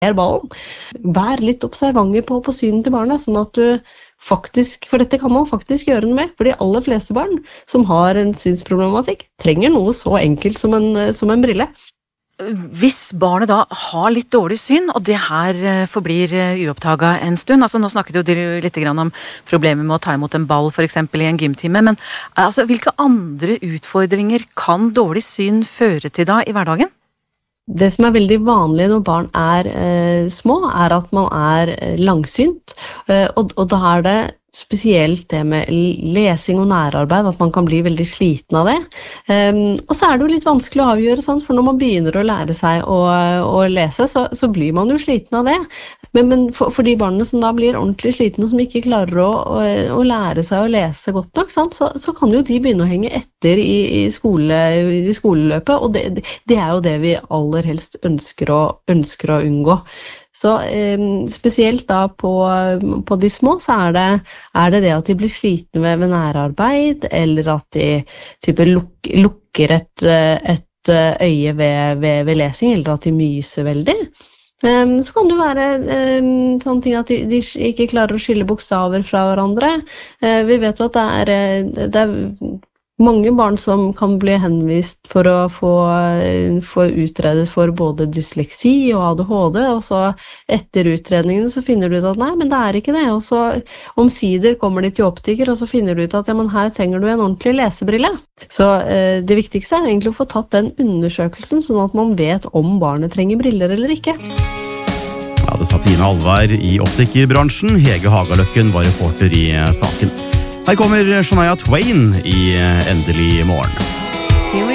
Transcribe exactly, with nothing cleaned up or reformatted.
ballen. Vær litt observante på, på synet til barnet, sånn at du faktisk, for dette kan man faktisk gjøre noe med, for de aller fleste barn som har en synsproblematikk, trenger noe så enkelt som en, som en brille. Hvis barnet da har litt dårlig syn, og det her forblir uoppdaget en stund, altså nå snakket jo dere litt grann om problemer med å ta imot en ball for eksempel i en gymtime, men altså, hvilke andre utfordringer kan dårlig syn føre til da i hverdagen? Det som er veldig vanlig når barn er eh, små, er at man er langsynt, eh, og, og da er det spesielt det med lesing og nærarbeid, at man kan bli veldig sliten av det. Um, og så er det jo litt vanskelig å avgjøre, sant? For når man begynner å lære seg å, å lese, så, så blir man jo sliten av det. Men, men for, for de barna som da blir ordentlig slitne, som ikke klarer å, å, å lære seg å lese godt nok, sant? Så, så kan jo de begynne å henge etter i, i, skole, i skoleløpet, og det, det er jo det vi aller helst ønsker å, ønsker å unngå. Så eh, spesielt da på, på de små så er det, er det det at de blir slitne ved, ved nærarbeid, eller at de type luk, lukker et, et øye ved, ved, ved lesing, eller at de myser veldig. Um, så kan det være um, sånne ting at de, de ikke klarer å skille bokstaver fra hverandre. Uh, vi vet at det er, det er mange barn som kan bli henvist for å få, få utredet for både dysleksi og A D H D, og så etter utredningen så finner du ut at nei, men det er ikke det, og så omsider kommer de til optiker, og så finner du ut at ja, men her trenger du en ordentlig lesebrille. Så eh, det viktigste er egentlig å få tatt den undersøkelsen, sånn at man vet om barnet trenger briller eller ikke. Ja, det sa Tina Alvær i optikerbransjen. Hege Hagaløkken var reporter i saken. Her kommer Shania Twain i Endelig morgen.